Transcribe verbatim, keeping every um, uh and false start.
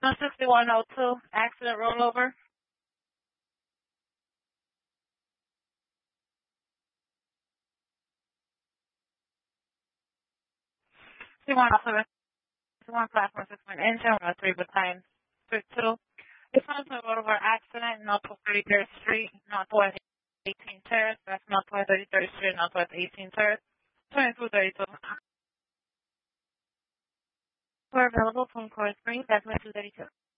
one sixty-one oh two, accident rollover. C one oh seven, C one platform six point engine, one oh three battalion, street two. It's on to rollover accident, Northwest thirty-third Street, Northwest eighteenth Terrace, that's Northwest thirty-third Street, Northwest eighteenth Terrace, twenty-two thirty-two. For available phone call screen, that's one two thirty-two.